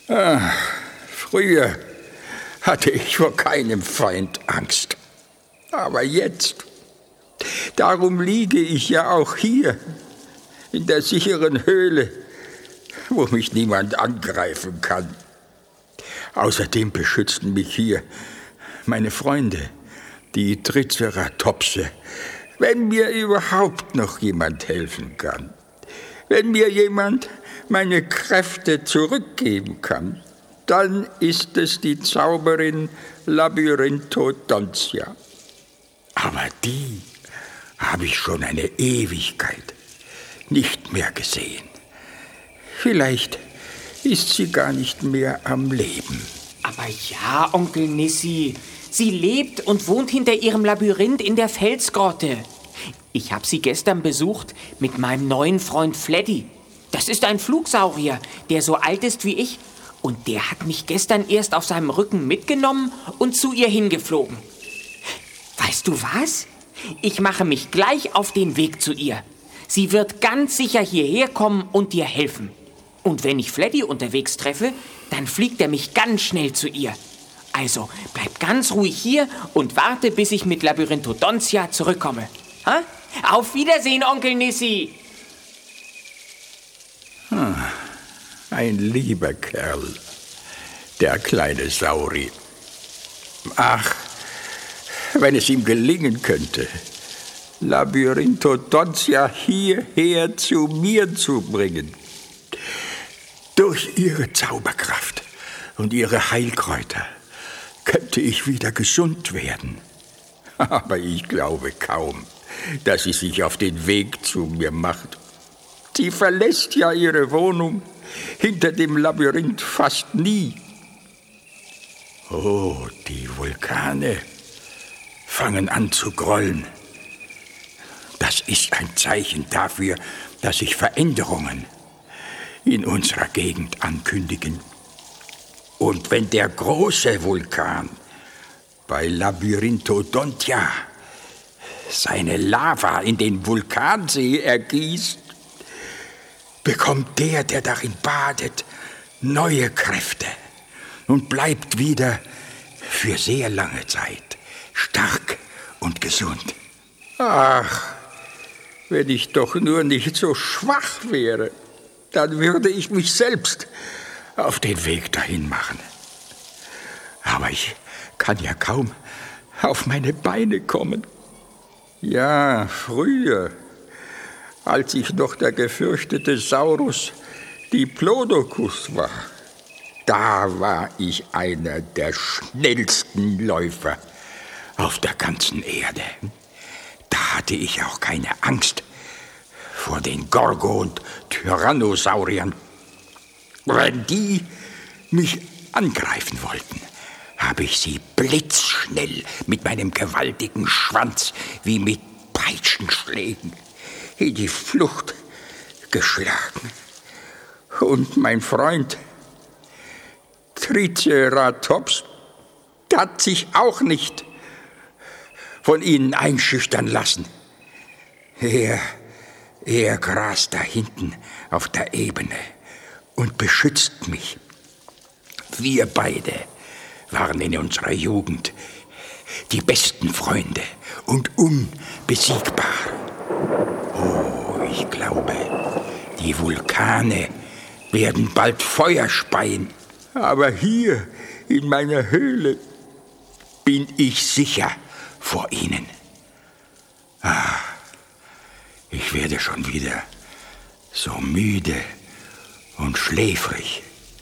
Früher hatte ich vor keinem Feind Angst. Aber jetzt, darum liege ich ja auch hier, in der sicheren Höhle, wo mich niemand angreifen kann. Außerdem beschützten mich hier meine Freunde, die Triceratopse, wenn mir überhaupt noch jemand helfen kann. Wenn mir jemand meine Kräfte zurückgeben kann, dann ist es die Zauberin Labyrinthodontia. Aber die habe ich schon eine Ewigkeit nicht mehr gesehen. Vielleicht ist sie gar nicht mehr am Leben. Aber ja, Onkel Nissi, sie lebt und wohnt hinter ihrem Labyrinth in der Felsgrotte. Ich habe sie gestern besucht mit meinem neuen Freund Fleddy. Das ist ein Flugsaurier, der so alt ist wie ich. Und der hat mich gestern erst auf seinem Rücken mitgenommen und zu ihr hingeflogen. Weißt du was? Ich mache mich gleich auf den Weg zu ihr. Sie wird ganz sicher hierher kommen und dir helfen. Und wenn ich Fleddy unterwegs treffe, dann fliegt er mich ganz schnell zu ihr. Also bleib ganz ruhig hier und warte, bis ich mit Labyrinthodontia zurückkomme. Ha? Auf Wiedersehen, Onkel Nissi! Ein lieber Kerl, der kleine Sauri. Ach, wenn es ihm gelingen könnte, Labyrinthodontia hierher zu mir zu bringen. Durch ihre Zauberkraft und ihre Heilkräuter könnte ich wieder gesund werden. Aber ich glaube kaum, dass sie sich auf den Weg zu mir macht. Sie verlässt ja ihre Wohnung hinter dem Labyrinth fast nie. Oh, die Vulkane fangen an zu grollen. Das ist ein Zeichen dafür, dass sich Veränderungen in unserer Gegend ankündigen. Und wenn der große Vulkan bei Labyrinthodontia seine Lava in den Vulkansee ergießt, bekommt der darin badet, neue Kräfte und bleibt wieder für sehr lange Zeit stark und gesund. Ach, wenn ich doch nur nicht so schwach wäre, dann würde ich mich selbst auf den Weg dahin machen. Aber ich kann ja kaum auf meine Beine kommen. Ja, früher, als ich noch der gefürchtete Saurus Diplodocus war, da war ich einer der schnellsten Läufer auf der ganzen Erde. Da hatte ich auch keine Angst vor den Gorgo- und Tyrannosauriern. Wenn die mich angreifen wollten, habe ich sie blitzschnell mit meinem gewaltigen Schwanz wie mit Peitschenschlägen in die Flucht geschlagen. Und mein Freund Triceratops hat sich auch nicht von ihnen einschüchtern lassen. Er grast da hinten auf der Ebene und beschützt mich. Wir beide waren in unserer Jugend die besten Freunde und unbesiegbar. Oh, ich glaube, die Vulkane werden bald Feuer speien. Aber hier in meiner Höhle bin ich sicher vor ihnen. Ich werde schon wieder so müde und schläfrig.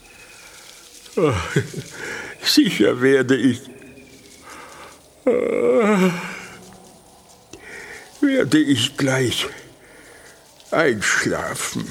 Sicher werde ich gleich einschlafen.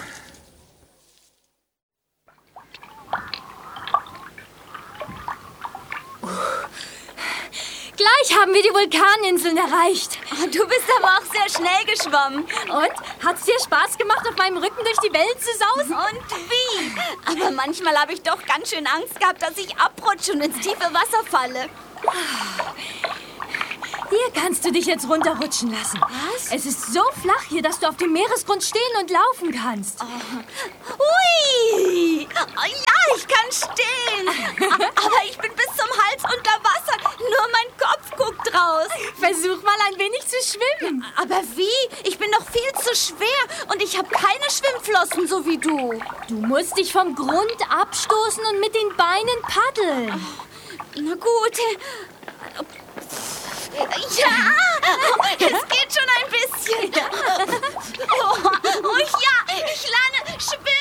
Gleich haben wir die Vulkaninseln erreicht. Oh, du bist aber auch sehr schnell geschwommen. Und? Hat's dir Spaß gemacht, auf meinem Rücken durch die Wellen zu sausen? Und wie? Aber manchmal habe ich doch ganz schön Angst gehabt, dass ich abrutsche und ins tiefe Wasser falle. Hier kannst du dich jetzt runterrutschen lassen. Was? Es ist so flach hier, dass du auf dem Meeresgrund stehen und laufen kannst. Hui! Oh, ja, ich kann stehen. Aber ich bin bis zum Hals unter Wasser. Nur mein Kopf guckt raus. Versuch mal ein wenig zu schwimmen. Aber wie? Ich bin doch viel zu schwer und ich habe keine Schwimmflossen, so wie du. Du musst dich vom Grund abstoßen und mit den Beinen paddeln. Na gut. Ja, es geht schon ein bisschen. Oh ja, ich lerne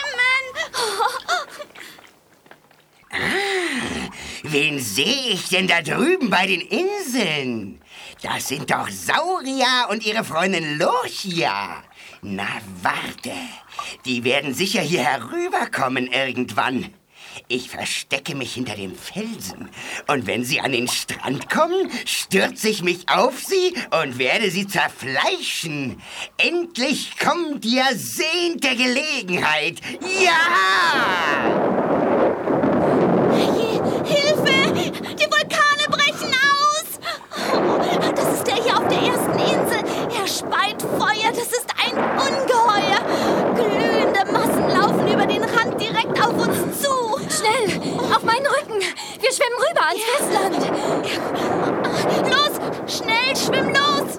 schwimmen. Wen sehe ich denn da drüben bei den Inseln? Das sind doch Saurier und ihre Freundin Lurchia. Na, warte. Die werden sicher hier herüberkommen irgendwann. Ich verstecke mich hinter dem Felsen. Und wenn sie an den Strand kommen, stürze ich mich auf sie und werde sie zerfleischen. Endlich kommt die ersehnte Gelegenheit. Ja! Hilfe! Die Vulkane brechen aus! Oh, das ist der hier auf der ersten Insel. Er speit Feuer. Das ist ein Ungeheuer. Glühende Massen laufen über den Rand direkt auf uns zu. Schnell, auf meinen Rücken. Wir schwimmen rüber ans Festland. Los, schnell, schwimm los.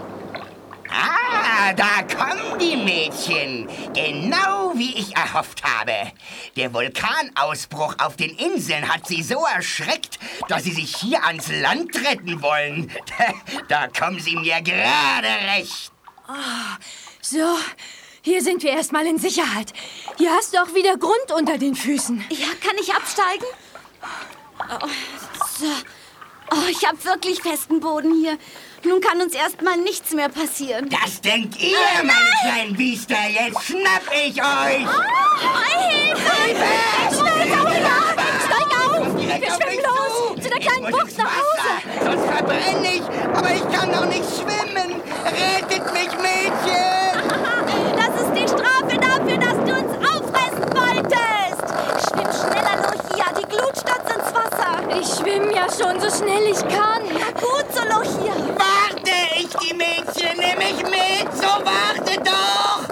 Ah, da kommen die Mädchen. Genau wie ich erhofft habe. Der Vulkanausbruch auf den Inseln hat sie so erschreckt, dass sie sich hier ans Land retten wollen. Da kommen sie mir gerade recht. So, hier sind wir erstmal in Sicherheit. Hier hast du auch wieder Grund unter den Füßen. Ja, kann ich absteigen? Oh, so. Oh, ich habe wirklich festen Boden hier. Nun kann uns erstmal nichts mehr passieren. Das denkt ihr, meine kleinen Biester. Jetzt schnapp ich euch. Hilfe! Steig auf! Wir schwimmen los! Zu der kleinen Bucht nach Hause! Sonst verbrenne ich, aber ich kann noch nicht schwimmen. Rettet mich, Mädchen! Das ist die Strafe dafür, dass du uns auffressen wolltest. Schwimm schneller, Lurchia. Die Glut stürzt ins Wasser. Ich schwimme ja schon so schnell ich kann. Gut so, Lurchia. Warte, die Mädchen, nimm mich mit. So, warte doch.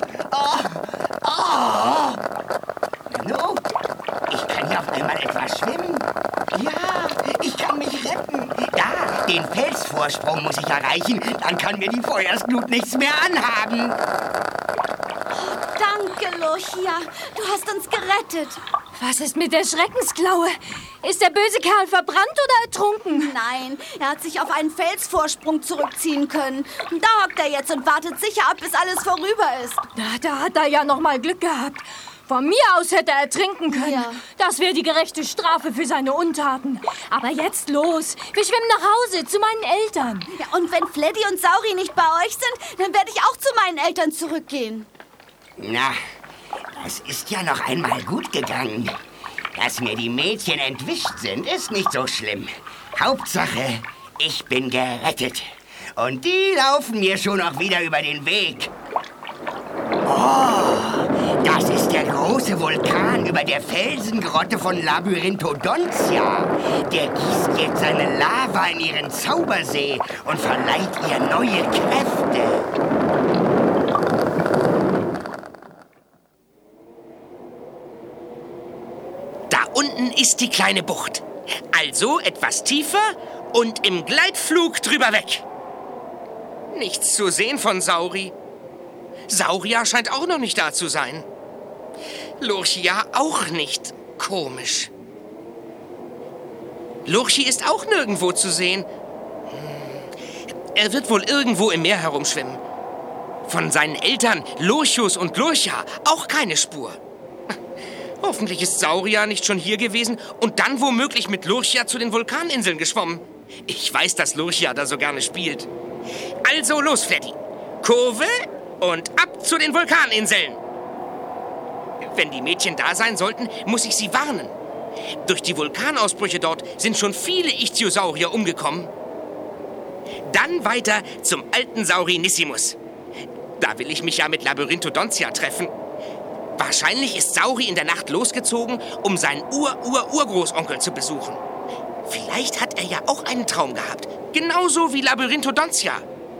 No, ich kann ja auf einmal etwas schwimmen. Ja, ich kann mich retten. Da, den Felsvorsprung muss ich erreichen. Dann kann mir die Feuersglut nichts mehr anhaben. Danke, Lurchia. Du hast uns gerettet. Was ist mit der Schreckensklaue? Ist der böse Kerl verbrannt oder ertrunken? Nein, er hat sich auf einen Felsvorsprung zurückziehen können. Und da hockt er jetzt und wartet sicher ab, bis alles vorüber ist. Na, da hat er ja noch mal Glück gehabt. Von mir aus hätte er ertrinken können. Ja. Das wäre die gerechte Strafe für seine Untaten. Aber jetzt los. Wir schwimmen nach Hause zu meinen Eltern. Ja, und wenn Fleddy und Sauri nicht bei euch sind, dann werde ich auch zu meinen Eltern zurückgehen. Na, das ist ja noch einmal gut gegangen. Dass mir die Mädchen entwischt sind, ist nicht so schlimm. Hauptsache, ich bin gerettet. Und die laufen mir schon noch wieder über den Weg. Oh, das ist der große Vulkan über der Felsengrotte von Labyrinthodontia. Der gießt jetzt seine Lava in ihren Zaubersee und verleiht ihr neue Kräfte. Da unten ist die kleine Bucht. Also etwas tiefer und im Gleitflug drüber weg. Nichts zu sehen von Sauri. Saurier scheint auch noch nicht da zu sein. Lurchia auch nicht. Komisch. Lurchi ist auch nirgendwo zu sehen. Er wird wohl irgendwo im Meer herumschwimmen. Von seinen Eltern Lurchus und Lurcha auch keine Spur. Hoffentlich ist Saurier nicht schon hier gewesen und dann womöglich mit Lurchia zu den Vulkaninseln geschwommen. Ich weiß, dass Lurchia da so gerne spielt. Also los, Fleddy. Kurve und ab zu den Vulkaninseln. Wenn die Mädchen da sein sollten, muss ich sie warnen. Durch die Vulkanausbrüche dort sind schon viele Ichthyosaurier umgekommen. Dann weiter zum alten Saurinissimus. Da will ich mich ja mit Labyrinthodontia treffen. Wahrscheinlich ist Sauri in der Nacht losgezogen, um seinen Urgroßonkel zu besuchen. Vielleicht hat er ja auch einen Traum gehabt. Genauso wie Labyrinthodontia.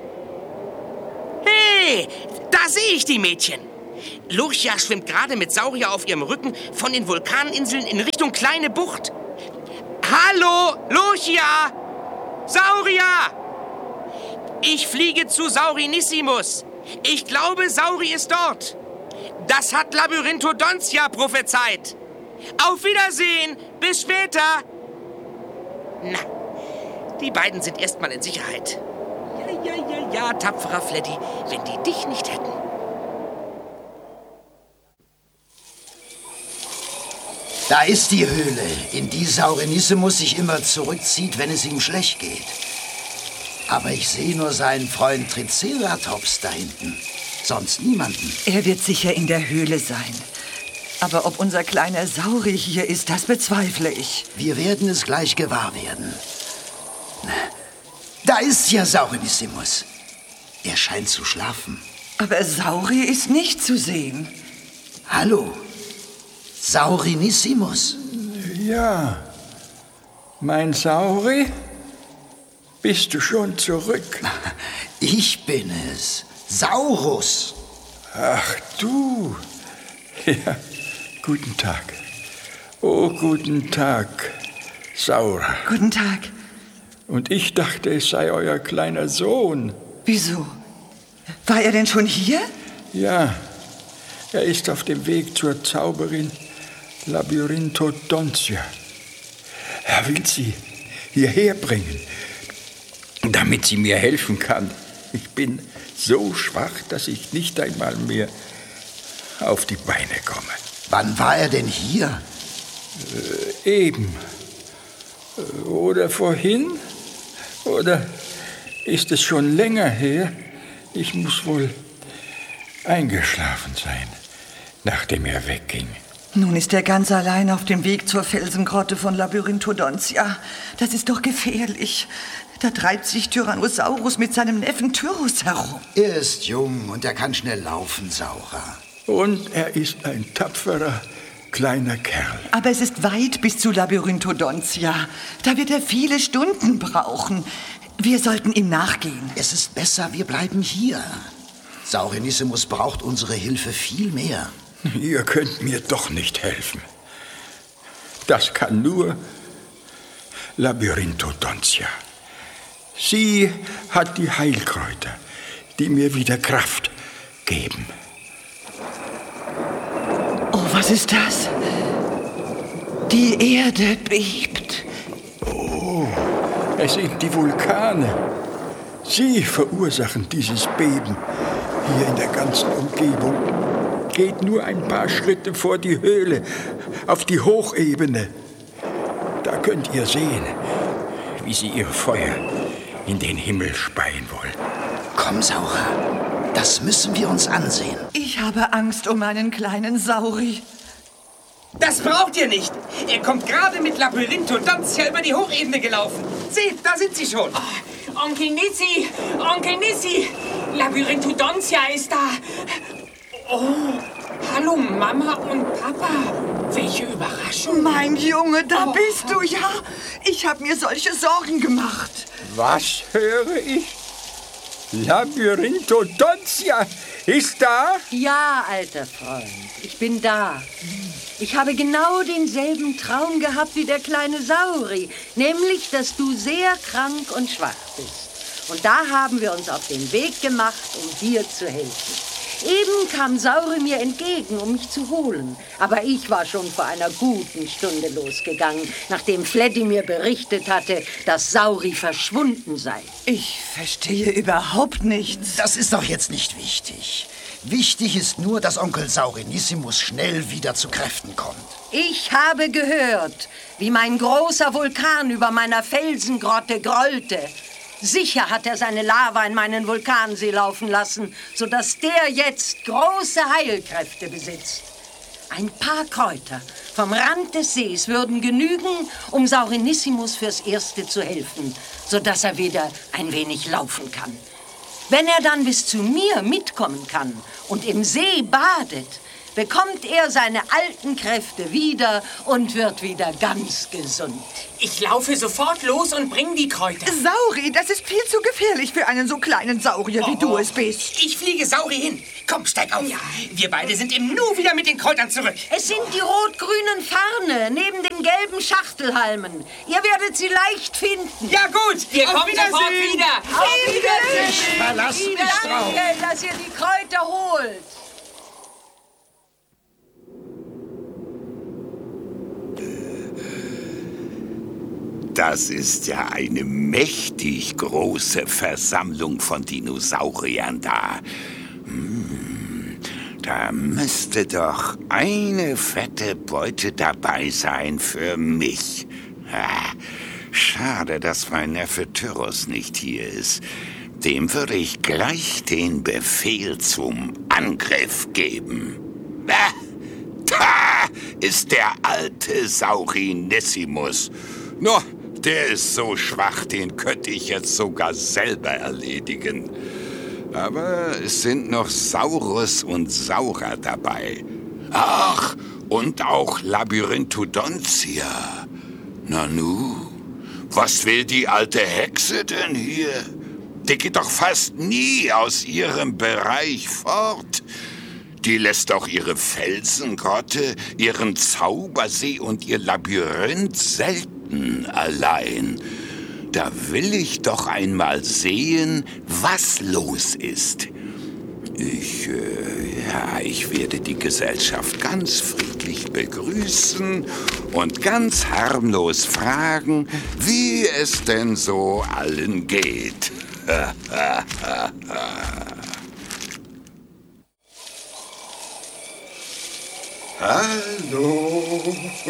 Hey, da sehe ich die Mädchen. Lurchia schwimmt gerade mit Saurier auf ihrem Rücken von den Vulkaninseln in Richtung Kleine Bucht. Hallo, Lurchia! Saurier! Ich fliege zu Saurinissimus. Ich glaube, Sauri ist dort. Das hat Labyrinthodontia prophezeit. Auf Wiedersehen. Bis später. Na, die beiden sind erstmal in Sicherheit. Ja, tapferer Fleddy, wenn die dich nicht hätten. Da ist die Höhle, in die Saurinissimus sich immer zurückzieht, wenn es ihm schlecht geht. Aber ich sehe nur seinen Freund Triceratops da hinten. Sonst niemanden. Er wird sicher in der Höhle sein. Aber ob unser kleiner Sauri hier ist, das bezweifle ich. Wir werden es gleich gewahr werden. Da ist ja Saurinissimus. Er scheint zu schlafen. Aber Sauri ist nicht zu sehen. Hallo, Saurinissimus. Ja, mein Sauri, bist du schon zurück? Ich bin es, Saurus. Ach du, ja, guten Tag. Oh, guten Tag, Saura. Guten Tag. Und ich dachte, es sei euer kleiner Sohn. Wieso? War er denn schon hier? Ja, er ist auf dem Weg zur Zauberin Labyrinthodontia. Er will sie hierher bringen, damit sie mir helfen kann. Ich bin so schwach, dass ich nicht einmal mehr auf die Beine komme. Wann war er denn hier? Eben. Oder vorhin? Oder ist es schon länger her? Ich muss wohl eingeschlafen sein, nachdem er wegging. Nun ist er ganz allein auf dem Weg zur Felsengrotte von Labyrinthodontia. Das ist doch gefährlich. Da treibt sich Tyrannosaurus mit seinem Neffen Tyrrhus herum. Er ist jung und er kann schnell laufen, Saura. Und er ist ein tapferer kleiner Kerl. Aber es ist weit bis zu Labyrinthodontia. Da wird er viele Stunden brauchen. Wir sollten ihm nachgehen. Es ist besser, wir bleiben hier. Saurinissimus braucht unsere Hilfe viel mehr. Ihr könnt mir doch nicht helfen. Das kann nur Labyrinthodontia. Sie hat die Heilkräuter, die mir wieder Kraft geben. Oh, was ist das? Die Erde bebt. Oh, es sind die Vulkane. Sie verursachen dieses Beben hier in der ganzen Umgebung. Geht nur ein paar Schritte vor die Höhle, auf die Hochebene. Da könnt ihr sehen, wie sie ihr Feuer in den Himmel speien wollen. Komm, Saura, das müssen wir uns ansehen. Ich habe Angst um meinen kleinen Sauri. Das braucht ihr nicht. Er kommt gerade mit Labyrinthodontia über die Hochebene gelaufen. Seht, da sind sie schon. Oh, Onkel Nissi, Labyrinthodontia ist da. Oh, hallo Mama und Papa. Welche Überraschung. Mein Junge, da bist du, ja? Ich habe mir solche Sorgen gemacht. Was höre ich? Labyrinthodontia ist da? Ja, alter Freund, ich bin da. Ich habe genau denselben Traum gehabt wie der kleine Sauri, nämlich, dass du sehr krank und schwach bist. Und da haben wir uns auf den Weg gemacht, um dir zu helfen. Eben kam Sauri mir entgegen, um mich zu holen. Aber ich war schon vor einer guten Stunde losgegangen, nachdem Fleddy mir berichtet hatte, dass Sauri verschwunden sei. Ich verstehe überhaupt nichts. Das ist doch jetzt nicht wichtig. Wichtig ist nur, dass Onkel Saurinissimus schnell wieder zu Kräften kommt. Ich habe gehört, wie mein großer Vulkan über meiner Felsengrotte grollte. Sicher hat er seine Lava in meinen Vulkansee laufen lassen, sodass der jetzt große Heilkräfte besitzt. Ein paar Kräuter vom Rand des Sees würden genügen, um Saurinissimus fürs Erste zu helfen, sodass er wieder ein wenig laufen kann. Wenn er dann bis zu mir mitkommen kann und im See badet, bekommt er seine alten Kräfte wieder und wird wieder ganz gesund. Ich laufe sofort los und bring die Kräuter. Sauri, das ist viel zu gefährlich für einen so kleinen Saurier, wie du es bist. Ich fliege Sauri hin. Komm, steig auf. Ja. Wir beide sind im Nu wieder mit den Kräutern zurück. Es sind die rot-grünen Farne neben den gelben Schachtelhalmen. Ihr werdet sie leicht finden. Ja gut, wir kommen sofort wieder. Auf Wiedersehen. Ich verlasse mich drauf. Danke, dass ihr die Kräuter holt. Das ist ja eine mächtig große Versammlung von Dinosauriern da. Da müsste doch eine fette Beute dabei sein für mich. Schade, dass mein Neffe Tyrrhus nicht hier ist. Dem würde ich gleich den Befehl zum Angriff geben. Da ist der alte Saurinissimus. No, der ist so schwach, den könnte ich jetzt sogar selber erledigen. Aber es sind noch Saurus und Saura dabei. Ach, und auch Labyrinthodontia. Nanu, was will die alte Hexe denn hier? Die geht doch fast nie aus ihrem Bereich fort. Die lässt auch ihre Felsengrotte, ihren Zaubersee und ihr Labyrinth selten allein. Da will ich doch einmal sehen, was los ist. Ich werde die Gesellschaft ganz friedlich begrüßen und ganz harmlos fragen, wie es denn so allen geht. Hallo,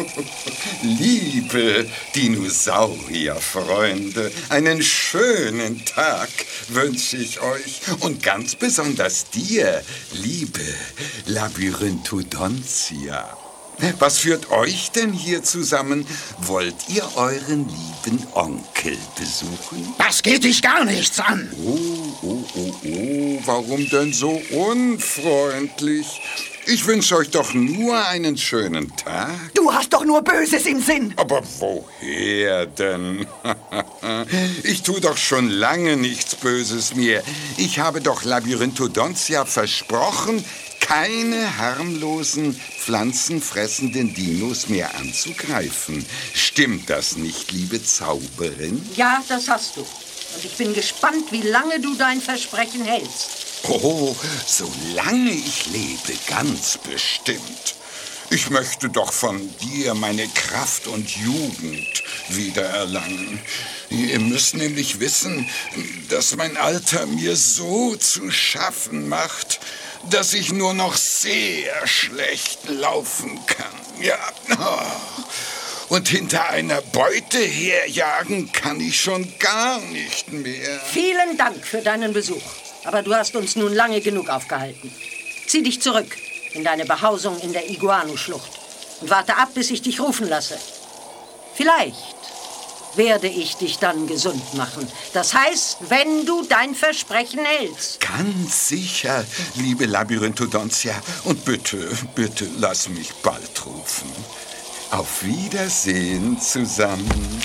liebe Dinosaurierfreunde, einen schönen Tag wünsche ich euch und ganz besonders dir, liebe Labyrinthodontia. Was führt euch denn hier zusammen? Wollt ihr euren lieben Onkel besuchen? Das geht dich gar nichts an. Oh, warum denn so unfreundlich? Ich wünsche euch doch nur einen schönen Tag. Du hast doch nur Böses im Sinn. Aber woher denn? Ich tue doch schon lange nichts Böses mehr. Ich habe doch Labyrinthodontia versprochen, keine harmlosen, pflanzenfressenden Dinos mehr anzugreifen. Stimmt das nicht, liebe Zauberin? Ja, das hast du. Und ich bin gespannt, wie lange du dein Versprechen hältst. Oh, solange ich lebe, ganz bestimmt. Ich möchte doch von dir meine Kraft und Jugend wiedererlangen. Ihr müsst nämlich wissen, dass mein Alter mir so zu schaffen macht, dass ich nur noch sehr schlecht laufen kann. Ja, und hinter einer Beute herjagen kann ich schon gar nicht mehr. Vielen Dank für deinen Besuch. Aber du hast uns nun lange genug aufgehalten. Zieh dich zurück in deine Behausung in der Iguanu-Schlucht und warte ab, bis ich dich rufen lasse. Vielleicht werde ich dich dann gesund machen. Das heißt, wenn du dein Versprechen hältst. Ganz sicher, liebe Labyrinthodontia. Und bitte, bitte lass mich bald rufen. Auf Wiedersehen zusammen.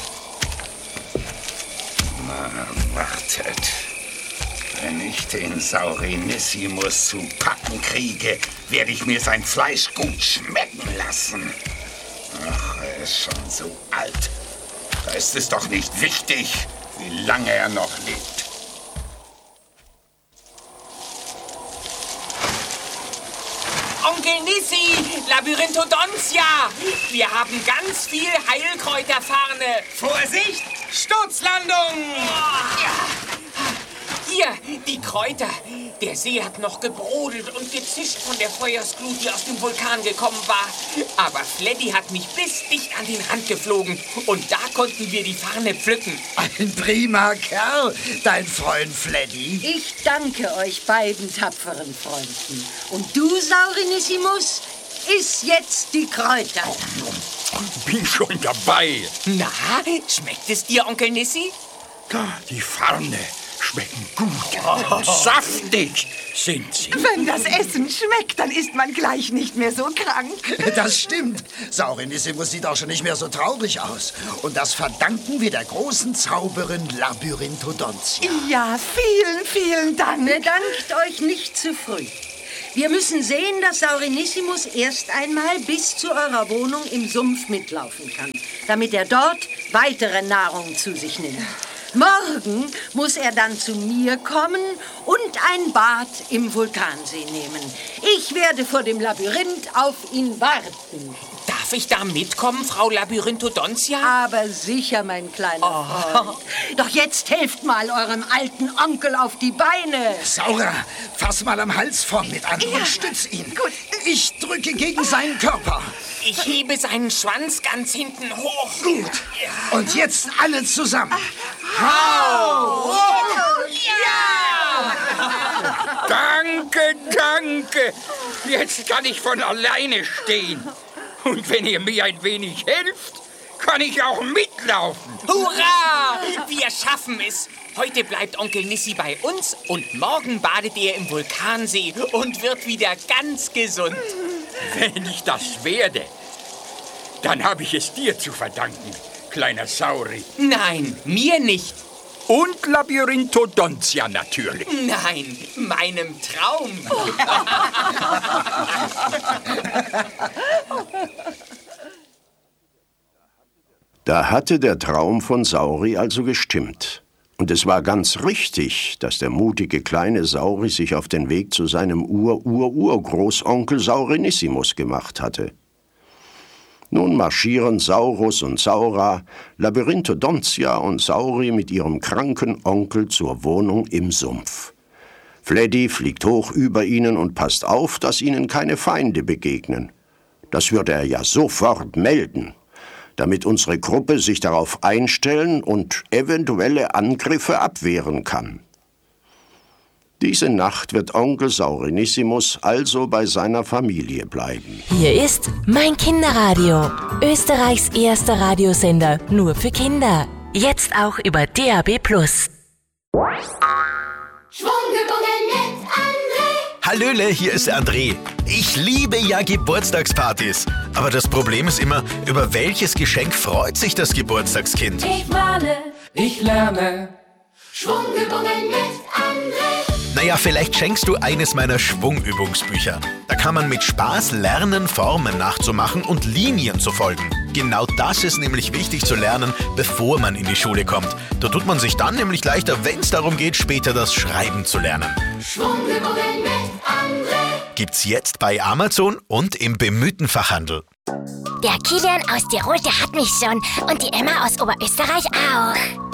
Na, wartet. Wenn ich den Saurinissimus zu packen kriege, werde ich mir sein Fleisch gut schmecken lassen. Ach, er ist schon so alt. Da ist es doch nicht wichtig, wie lange er noch lebt. Onkel Nissi, Labyrinthodontia, wir haben ganz viel Heilkräuterfarne. Vorsicht, Sturzlandung! Hier, die Kräuter. Der See hat noch gebrodelt und gezischt von der Feuersglut, die aus dem Vulkan gekommen war. Aber Fleddy hat mich bis dicht an den Rand geflogen. Und da konnten wir die Farne pflücken. Ein prima Kerl, dein Freund Fleddy. Ich danke euch beiden tapferen Freunden. Und du, Saurinissimus, iss jetzt die Kräuter. Bin schon dabei. Na, schmeckt es dir, Onkel Nissi? Die Farne schmecken gut. Saftig sind sie. Wenn das Essen schmeckt, dann ist man gleich nicht mehr so krank. Das stimmt. Saurinissimus sieht auch schon nicht mehr so traurig aus. Und das verdanken wir der großen Zauberin Labyrinthodontia. Ja, vielen, vielen Dank. Bedankt euch nicht zu früh. Wir müssen sehen, dass Saurinissimus erst einmal bis zu eurer Wohnung im Sumpf mitlaufen kann, damit er dort weitere Nahrung zu sich nimmt. Morgen muss er dann zu mir kommen und ein Bad im Vulkansee nehmen. Ich werde vor dem Labyrinth auf ihn warten. Darf ich da mitkommen, Frau Labyrinthodontia? Aber sicher, mein kleiner Freund. Doch jetzt helft mal eurem alten Onkel auf die Beine. Saura, fass mal am Halsform mit an und stütz ihn. Gut. Ich drücke gegen seinen Körper. Ich hebe seinen Schwanz ganz hinten hoch. Gut. Und jetzt alle zusammen. Hau! Danke, danke. Jetzt kann ich von alleine stehen. Und wenn ihr mir ein wenig helft, kann ich auch mitlaufen. Hurra! Wir schaffen es. Heute bleibt Onkel Nissi bei uns und morgen badet er im Vulkansee und wird wieder ganz gesund. Wenn ich das werde, dann habe ich es dir zu verdanken, kleiner Sauri. Nein, mir nicht. Und Labyrinthodontia natürlich. Nein, meinem Traum. Da hatte der Traum von Sauri also gestimmt. Und es war ganz richtig, dass der mutige kleine Sauri sich auf den Weg zu seinem Urgroßonkel Saurinissimus gemacht hatte. Nun marschieren Saurus und Saura, Labyrinthodontia und Sauri mit ihrem kranken Onkel zur Wohnung im Sumpf. Fleddy fliegt hoch über ihnen und passt auf, dass ihnen keine Feinde begegnen. Das würde er ja sofort melden, damit unsere Gruppe sich darauf einstellen und eventuelle Angriffe abwehren kann. Diese Nacht wird Onkel Saurinissimus also bei seiner Familie bleiben. Hier ist Mein Kinderradio, Österreichs erster Radiosender nur für Kinder. Jetzt auch über DAB+. Schwunggeborgen mit André. Hallöle, hier ist der André. Ich liebe ja Geburtstagspartys. Aber das Problem ist immer, über welches Geschenk freut sich das Geburtstagskind? Ich male, ich lerne. Schwunggeborgen mit André. Naja, vielleicht schenkst du eines meiner Schwungübungsbücher. Da kann man mit Spaß lernen, Formen nachzumachen und Linien zu folgen. Genau das ist nämlich wichtig zu lernen, bevor man in die Schule kommt. Da tut man sich dann nämlich leichter, wenn es darum geht, später das Schreiben zu lernen. Schwunggeborgen mit André. Gibt's jetzt bei Amazon und im bemühten Fachhandel. Der Kilian aus Tirol, der hat mich schon. Und die Emma aus Oberösterreich auch.